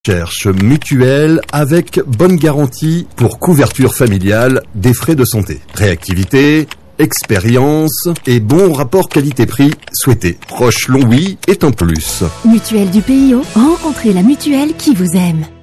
Cherche Mutuelle avec bonne garantie pour couverture familiale des frais de santé. Réactivité, expérience et bon rapport qualité-prix souhaité. Roche Longwy est un plus. Mutuelle du PIO, rencontrez la mutuelle qui vous aime.